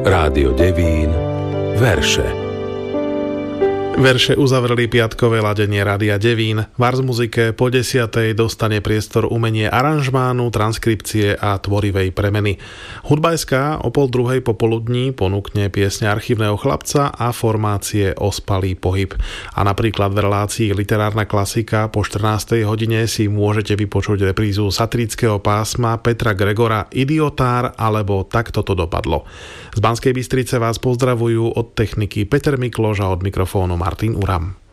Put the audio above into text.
Rádio Devín. Verše. Verše uzavreli piatkové ladenie Rádia Devín. V Ars Muzike po 10:00 dostane priestor umenie aranžmánu, transkripcie a tvorivej premeny. Hudba SK o 1:30 popoludní ponúkne piesne Archívneho chlapca a formácie Ospalý pohyb. A napríklad v relácii Literárna klasika po 14:00 hodine si môžete vypočuť reprízu satirického pásma Petra Gregora Idiotár alebo Tak toto dopadlo. Z Banskej Bystrice vás pozdravujú od techniky Peter Mikloš a od mikrofónu Martin Uram.